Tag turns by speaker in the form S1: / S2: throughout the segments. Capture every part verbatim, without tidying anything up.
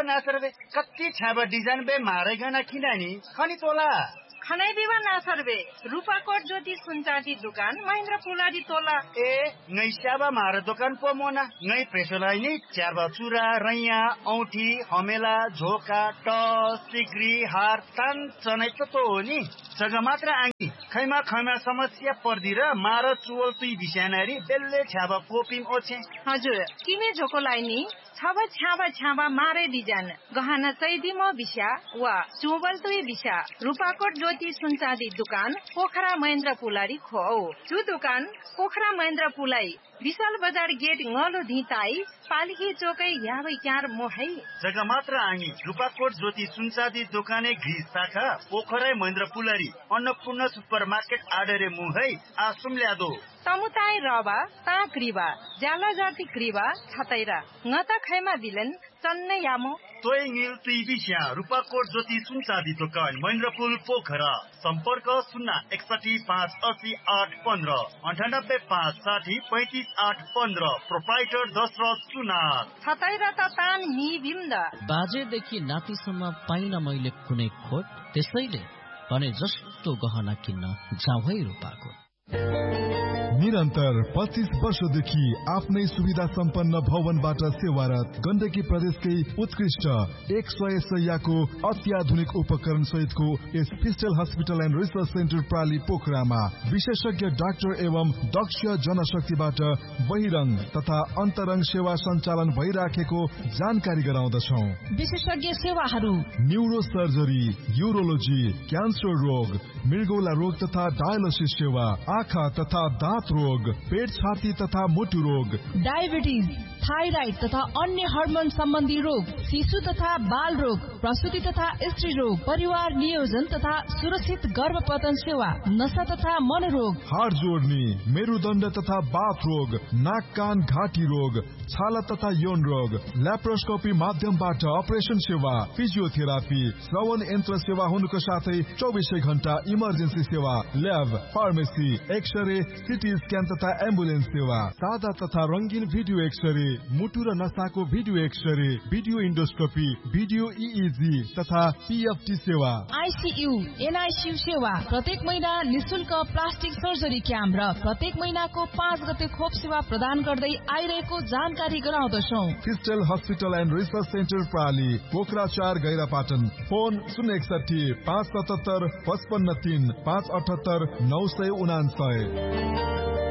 S1: नासर बे कति छाबा डिजाइन बे मारे गना किनानी खनी तोला
S2: खनै बिवा नासर बे रूपाकोट ज्योति सुनचाँदी दुकान महेन्द्र पुलाडी तोला
S1: ए ngै स्याबा मारे दोकान पो मोना ngै प्रेसोलाई नि च्याबा चुरा रैया औठी हमेला झोका टस सिग्री हार तान चनै त तो हो नि जग्गा मात्र आङी खैमा खैमा समस्या पर्दी र मार चुवल तुई बिसानारी बेल्ले छ्याबा पोपिम ओछे
S2: हजुर किने झोकोलाई नि छाबा छ्याबा छ्याबा मारे डिजाइन गहना चैदी म बिसा वा चुवल तुई बिसा रूपाकोट ज्योति सुनचाँदी दुकान पोखरा महेन्द्र पुलाडी खो चु दुकान पोखरा महेन्द्र पुलाई विशाल बजार गेट ngalo धिताई पालिकी चोकै याबै क्यार मोहै
S1: जग्गा मात्र आङी रूपाकोट ज्योति सुनचाँदी दोकाने घिस शाखा पोखरा महेन्द्र पुलाडी अन्नपूर्ण सुपर मार्केट आडरे मुहै आसुम ल्यादो
S2: तमुताई रबा ता क्रिबा ज्याला जाति क्रिबा छतैरा ngata खैमा दिलन चन्ने यामो
S1: तोय ङिल तुई बिसा रूपाकोट ज्योति सुनचाँदी दोकान महेन्द्रपुल पोखरा सम्पर्क शून्य एकसठी पाँच असी आठ पन्ध्र अन्ठानब्बे पाँच साठी पैँतिस आठ पन्ध्र प्रोप्राइटर दशरथ सुनार
S2: छतैरा त तान नि बिम्दा
S3: बाजेदेखि नातिसम्म पाइन मैले कुनै खोट त्यसैले भने जस्तो गहना किन्न जाऊ है रूपाकोट
S4: निरन्तर पच्चीस वर्षदेखि आफ्नै सुविधा सम्पन्न भवनबाट सेवारत गण्डकी प्रदेशकै उत्कृष्ट एक सय शय्याको अत्याधुनिक उपकरण सहितको यस फिस्टल हस्पिटल एन्ड रिसर्च सेन्टर प्राली पोखरामा विशेषज्ञ डाक्टर एवं दक्ष जनशक्तिबाट बहिरंग तथा अन्तरंग सेवा सञ्चालन भइराखेको जानकारी गराउँदछौ।
S5: विशेषज्ञ सेवाहरू
S4: न्यूरो सर्जरी, युरोलोजी, क्यान्सर रोग, मृगौला रोग तथा डायलिसिस सेवा, आँखा तथा दाँत रोग, पेट छाती तथा मुटु रोग,
S5: डायबिटिज, थाइराइड तथा अन्य हार्मोन सम्बन्धी रोग, शिशु तथा बाल रोग, प्रसूति तथा स्त्री रोग, परिवार नियोजन तथा सुरक्षित गर्भपतन सेवा, नशा तथा मनोरोग,
S4: हाड जोड्ने, मेरुदण्ड तथा बाथ रोग, नाक कान घाँटी रोग, छाला तथा यौन रोग, ल्याप्रोस्कोपी माध्यमबाट अपरेसन सेवा, फिजियोथेरापी, श्रवण यन्त्र सेवा हुनुको साथै चौबिसै घण्टा इमर्जेन्सी सेवा, lab, pharmacy, x-ray, CT scan तथा एम्बुलेन्स सेवा, सादा तथा रंगीन भिडियो एक्सरे, मुटु र नसाको video x-ray, video endoscopy, video इइजी तथा पीएफटी सेवा,
S5: आइसीयू, एनआइसीयू सेवा, प्रत्येक महिना निशुल्क प्लास्टिक सर्जरी क्याम्प र प्रत्येक महिनाको पाँच गते खोप सेवा प्रदान गर्दै आइरहेको जानकारी गराउँदछौ।
S4: Crystal hospital and research centre प्राली Pokhara चार गैरापाटन फोन शून्य एकसठी पाँच सतहत्तर पचपन्न तीन पाँच अठहत्तर नौ सय उनान्सय।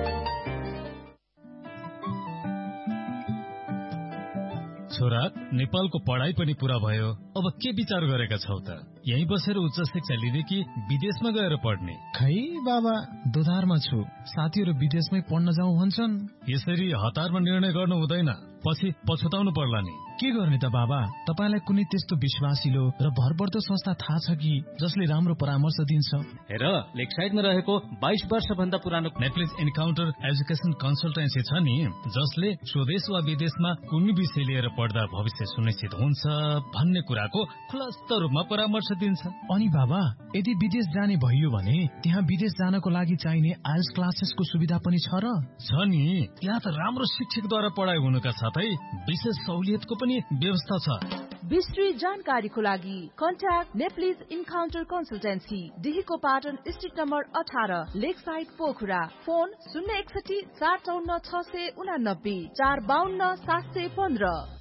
S6: छोरा नेपालको पढाइ पनि पूरा भयो, अब के विचार गरेका छौ त? यही बसेर उच्च शिक्षा लिने कि विदेशमा गएर पढ्ने?
S7: खै बाबा, दोधारमा छु। साथीहरू विदेशमै पढ्न जाउँ भन्छन्।
S6: यसरी हतारमा निर्णय गर्नु हुँदैन, पछि पछुताउनु पर्ला नि।
S7: के गर्ने त बाबा? तपाईलाई कुनै त्यस्तो विश्वासिलो र भरपर्दो संस्था थाहा छ कि जसले राम्रो परामर्श दिन्छ?
S6: हेर, लेकसाइडमा रहेको बाइस वर्ष भन्दा पुरानो नेप्लिज इन्काउन्टर एजुकेसन कन्सल्टेन्सी छ नि, जसले स्वदेश वा विदेशमा कुनै विषय लिएर पढ्दा भविष्य सुनिश्चित हुन्छ भन्ने कुराको खुलस्त रूपमा परामर्श दिन्छ।
S7: अनि बाबा, यदि विदेश जाने भइयो भने त्यहाँ विदेश जानको लागि चाहिने आइएल्स क्लासेसको सुविधा पनि छ र?
S6: छ नि, यहाँ त राम्रो शिक्षकद्वारा पढाइ हुनुका साथै विशेष सहुलियतको पनि व्यवस्था छ।
S8: विस्तृत जानकारीको लागि contact Nepalese encounter consultancy, डिहीको Patan street number अठार, लेक साइड पोखरा। फोन शून्य एकसठी चार चौन्न छ सय उनानब्बे चार बाहन्न सात सय पन्ध्र।